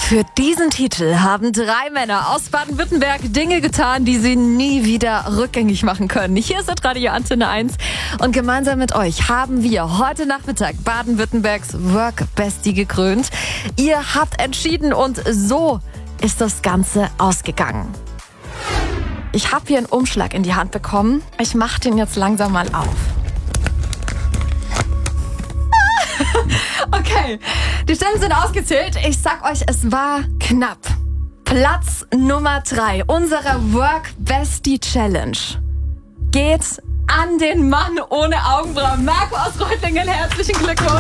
Für diesen Titel haben 3 Männer aus Baden-Württemberg Dinge getan, die sie nie wieder rückgängig machen können. Hier ist das Radio Antenne 1 und gemeinsam mit euch haben wir heute Nachmittag Baden-Württembergs Work Bestie gekrönt. Ihr habt entschieden und so ist das Ganze ausgegangen. Ich habe hier einen Umschlag in die Hand bekommen. Ich mache den jetzt langsam mal auf. Okay, die Stimmen sind ausgezählt. Ich sag euch, es war knapp. Platz Nummer 3 unserer Work Bestie Challenge geht an den Mann ohne Augenbrauen. Marco aus Reutlingen, herzlichen Glückwunsch.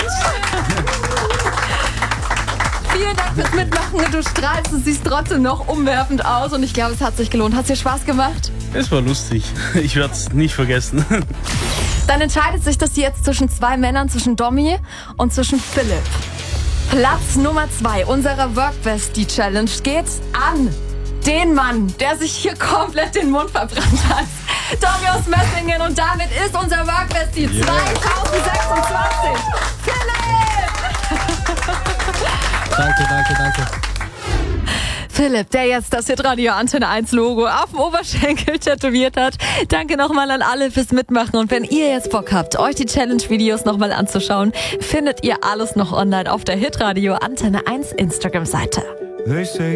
Vielen Dank fürs Mitmachen. Du strahlst, du siehst trotzdem noch umwerfend aus und ich glaube, es hat sich gelohnt. Hat es dir Spaß gemacht? Es war lustig. Ich werde es nicht vergessen. Dann entscheidet sich das jetzt zwischen 2 Männern, zwischen Domi und zwischen Philipp. Platz Nummer 2 unserer Work Bestie Challenge geht an den Mann, der sich hier komplett den Mund verbrannt hat. Domi aus Messingen und damit ist unser Work Bestie 2026. Philipp! Danke. Philipp, der jetzt das Hitradio Antenne 1 Logo auf dem Oberschenkel tätowiert hat. Danke nochmal an alle fürs Mitmachen. Und wenn ihr jetzt Bock habt, euch die Challenge-Videos nochmal anzuschauen, findet ihr alles noch online auf der Hitradio Antenne 1 Instagram-Seite.